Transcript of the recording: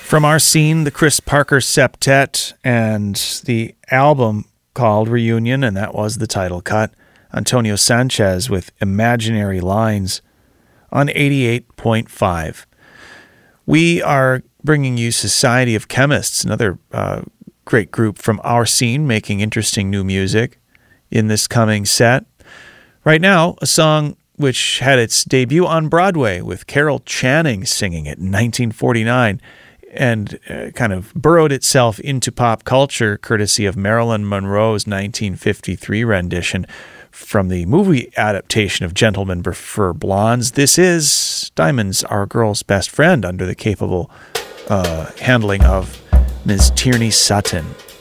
From our scene, the Chris Parker Septet, and the album called Reunion, and that was the title cut. Antonio Sanchez with Imaginary Lines on 88.5. We are bringing you Society of Chemists, another great group from our scene making interesting new music in this coming set. Right now, a song which had its debut on Broadway with Carol Channing singing it in 1949 and kind of burrowed itself into pop culture courtesy of Marilyn Monroe's 1953 rendition from the movie adaptation of Gentlemen Prefer Blondes. This is Diamonds Are Girl's Best Friend under the capable handling of Ms. Tierney Sutton.